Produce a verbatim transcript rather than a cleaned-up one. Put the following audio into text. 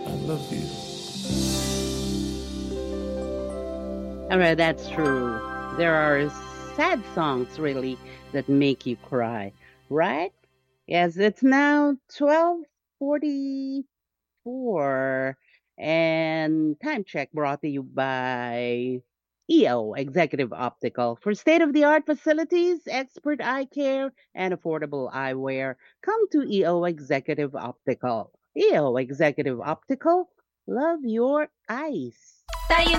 I love you. All right, that's true. There are sad songs really that make you cry, right? Yes, it's now twelve forty-four and time check brought to you by E O Executive Optical. For state-of-the-art facilities, expert eye care, and affordable eyewear, come to E O Executive Optical. E O Executive Optical, love your eyes. Tayo